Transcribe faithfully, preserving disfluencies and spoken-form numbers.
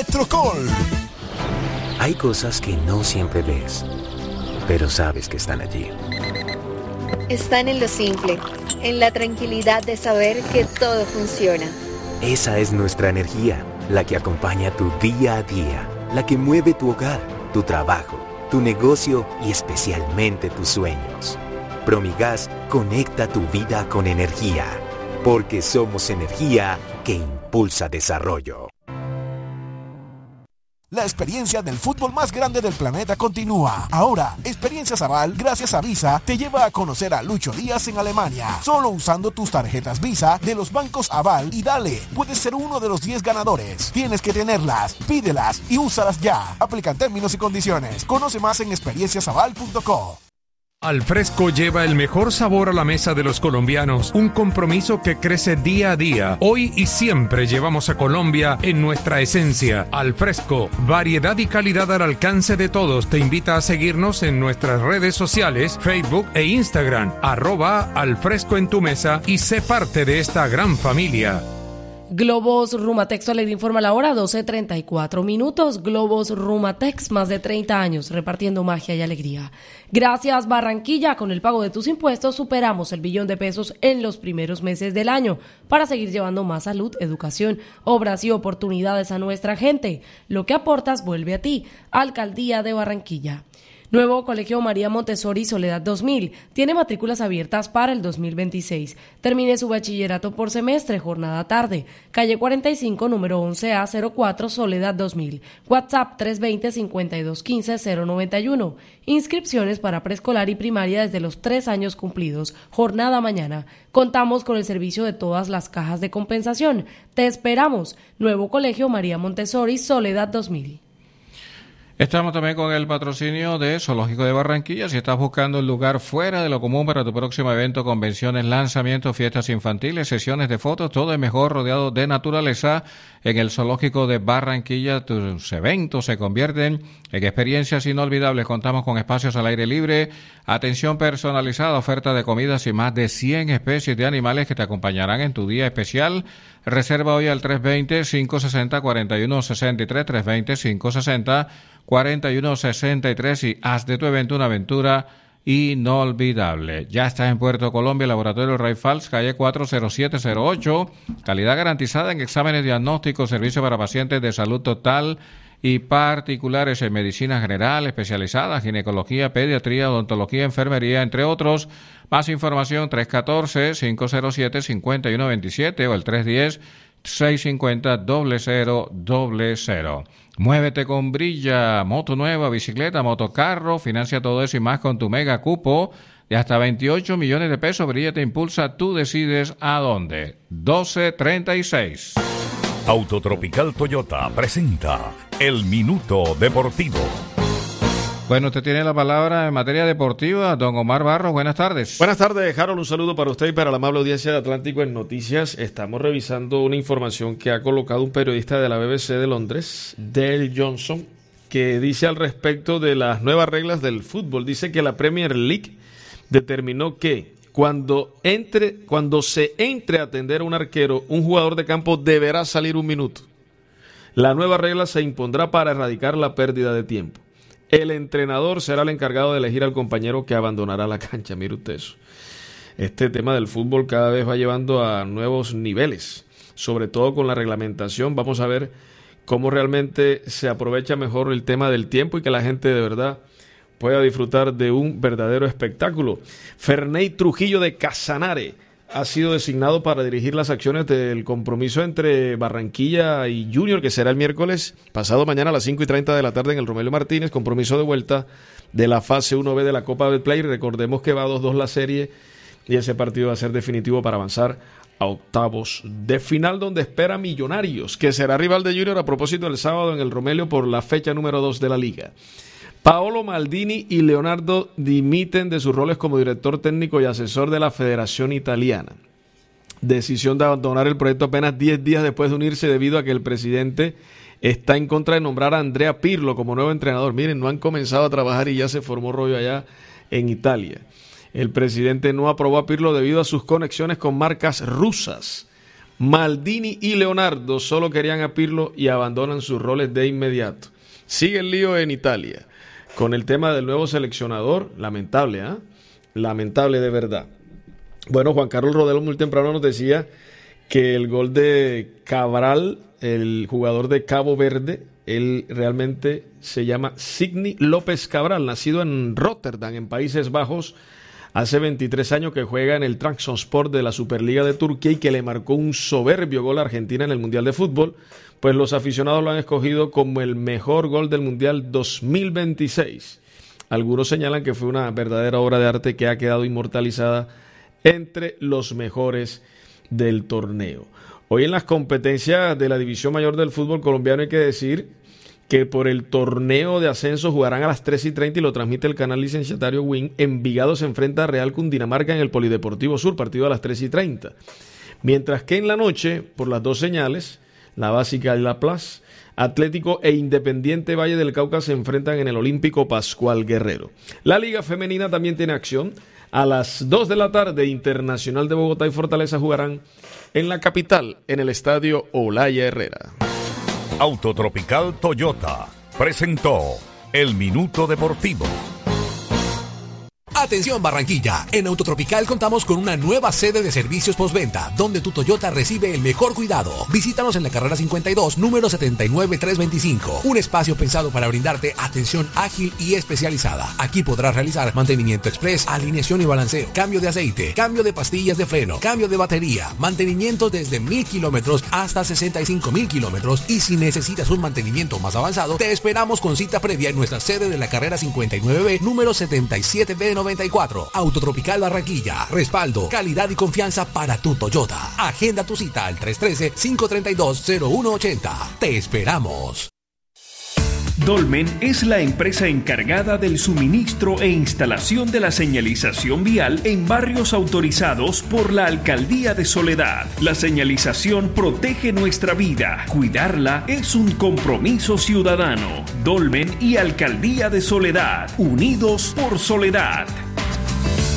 Electrocol. Hay cosas que no siempre ves, pero sabes que están allí. Están en lo simple, en la tranquilidad de saber que todo funciona. Esa es nuestra energía, la que acompaña tu día a día, la que mueve tu hogar, tu trabajo, tu negocio y especialmente tus sueños. Promigas conecta tu vida con energía, porque somos energía que impulsa desarrollo. La experiencia del fútbol más grande del planeta continúa. Ahora, Experiencias Aval, gracias a Visa, te lleva a conocer a Lucho Díaz en Alemania. Solo usando tus tarjetas Visa de los bancos Aval y dale, puedes ser uno de los diez ganadores. Tienes que tenerlas, pídelas y úsalas ya. Aplican términos y condiciones. Conoce más en experiencias aval punto co. Alfresco lleva el mejor sabor a la mesa de los colombianos, un compromiso que crece día a día. Hoy y siempre llevamos a Colombia en nuestra esencia. Alfresco, variedad y calidad al alcance de todos. Te invita a seguirnos en nuestras redes sociales, Facebook e Instagram, arroba Alfresco en tu mesa y sé parte de esta gran familia. Globos Rumatex le informa la hora, doce treinta y cuatro minutos. Globos Rumatex, más de treinta años repartiendo magia y alegría. Gracias Barranquilla, con el pago de tus impuestos superamos el billón de pesos en los primeros meses del año para seguir llevando más salud, educación, obras y oportunidades a nuestra gente. Lo que aportas vuelve a ti. Alcaldía de Barranquilla. Nuevo Colegio María Montessori Soledad dos mil. Tiene matrículas abiertas para el dos mil veintiséis. Termine su bachillerato por semestre, jornada tarde. Calle cuarenta y cinco, número once A cero cuatro, Soledad dos mil. WhatsApp tres dos cero, cinco dos uno cinco, cero nueve uno. Inscripciones para preescolar y primaria desde los tres años cumplidos. Jornada mañana. Contamos con el servicio de todas las cajas de compensación. Te esperamos. Nuevo Colegio María Montessori Soledad dos mil. Estamos también con el patrocinio de Zoológico de Barranquilla. Si estás buscando un lugar fuera de lo común para tu próximo evento, convenciones, lanzamientos, fiestas infantiles, sesiones de fotos, todo es mejor rodeado de naturaleza. En el Zoológico de Barranquilla tus eventos se convierten en experiencias inolvidables. Contamos con espacios al aire libre, atención personalizada, oferta de comidas y más de cien especies de animales que te acompañarán en tu día especial. Reserva hoy al tres dos cero, cinco seis cero, cuatro uno seis tres, tres dos cero, cinco seis cero, cuatro uno seis tres y haz de tu evento una aventura inolvidable. Ya estás en Puerto Colombia, Laboratorio Ray Fals, calle cuatro cero siete cero ocho. Calidad garantizada en exámenes diagnósticos, servicio para pacientes de salud total y particulares en medicina general, especializada, ginecología, pediatría, odontología, enfermería, entre otros. Más información tres uno cuatro, cinco cero siete, cinco uno dos siete o el tres uno cero, seis cinco cero, cero cero cero. Muévete con Brilla, moto nueva, bicicleta, motocarro, financia todo eso y más con tu mega cupo de hasta veintiocho millones de pesos. Brilla te impulsa, tú decides a dónde. doce treinta y seis. Autotropical Toyota presenta El Minuto Deportivo. Bueno, usted tiene la palabra en materia deportiva, don Omar Barros, buenas tardes. Buenas tardes, Harold, un saludo para usted y para la amable audiencia de Atlántico en Noticias. Estamos revisando una información que ha colocado un periodista de la B B C de Londres, Dale Johnson, que dice al respecto de las nuevas reglas del fútbol. Dice que la Premier League determinó que cuando, entre, cuando se entre a atender a un arquero, un jugador de campo deberá salir un minuto. La nueva regla se impondrá para erradicar la pérdida de tiempo. El entrenador será el encargado de elegir al compañero que abandonará la cancha. Mire usted eso. Este tema del fútbol cada vez va llevando a nuevos niveles, sobre todo con la reglamentación. Vamos a ver cómo realmente se aprovecha mejor el tema del tiempo y que la gente de verdad pueda disfrutar de un verdadero espectáculo. Ferney Trujillo de Casanare ha sido designado para dirigir las acciones del compromiso entre Barranquilla y Junior, que será el miércoles pasado mañana a las cinco y treinta de la tarde en el Romelio Martínez, compromiso de vuelta de la fase uno B de la Copa Betplay. Recordemos que va dos dos la serie y ese partido va a ser definitivo para avanzar a octavos de final, donde espera Millonarios, que será rival de Junior a propósito el sábado en el Romelio por la fecha número dos de la liga. Paolo Maldini y Leonardo dimiten de sus roles como director técnico y asesor de la Federación Italiana. Decisión de abandonar el proyecto apenas diez días después de unirse debido a que el presidente está en contra de nombrar a Andrea Pirlo como nuevo entrenador. Miren, no han comenzado a trabajar y ya se formó rollo allá en Italia. El presidente no aprobó a Pirlo debido a sus conexiones con marcas rusas. Maldini y Leonardo solo querían a Pirlo y abandonan sus roles de inmediato. Sigue el lío en Italia con el tema del nuevo seleccionador. Lamentable, ¿ah? ¿eh? Lamentable de verdad. Bueno, Juan Carlos Rodelo muy temprano nos decía que el gol de Cabral, el jugador de Cabo Verde, él realmente se llama Sidney López Cabral, nacido en Rotterdam, en Países Bajos, hace veintitrés años, que juega en el Trabzonspor de la Superliga de Turquía y que le marcó un soberbio gol a Argentina en el Mundial de Fútbol. Pues los aficionados lo han escogido como el mejor gol del Mundial dos mil veintiséis. Algunos señalan que fue una verdadera obra de arte que ha quedado inmortalizada entre los mejores del torneo. Hoy en las competencias de la División Mayor del fútbol colombiano hay que decir que por el torneo de ascenso jugarán a las tres y treinta y lo transmite el canal licenciatario Win. Envigado se enfrenta a Real Cundinamarca en el Polideportivo Sur, partido a las tres y treinta. Mientras que en la noche, por las dos señales, la Básica y la Plus, Atlético e Independiente Valle del Cauca se enfrentan en el Olímpico Pascual Guerrero. La Liga Femenina también tiene acción. A las dos de la tarde, Internacional de Bogotá y Fortaleza jugarán en la capital, en el Estadio Olaya Herrera. Autotropical Toyota presentó El Minuto Deportivo. Atención Barranquilla, en Autotropical contamos con una nueva sede de servicios postventa, donde tu Toyota recibe el mejor cuidado. Visítanos en la carrera cincuenta y dos, número setenta y nueve trescientos veinticinco, un espacio pensado para brindarte atención ágil y especializada. Aquí podrás realizar mantenimiento express, alineación y balanceo, cambio de aceite, cambio de pastillas de freno, cambio de batería, mantenimiento desde mil kilómetros hasta sesenta y cinco mil kilómetros, y si necesitas un mantenimiento más avanzado, te esperamos con cita previa en nuestra sede de la carrera cincuenta y nueve B, número setenta y siete B noventa y cuatro. Autotropical Barranquilla. Respaldo, calidad y confianza para tu Toyota. Agenda tu cita al tres uno tres, cinco tres dos, cero uno ocho cero. Te esperamos. Dolmen es la empresa encargada del suministro e instalación de la señalización vial en barrios autorizados por la Alcaldía de Soledad. La señalización protege nuestra vida. Cuidarla es un compromiso ciudadano. Dolmen y Alcaldía de Soledad, unidos por Soledad.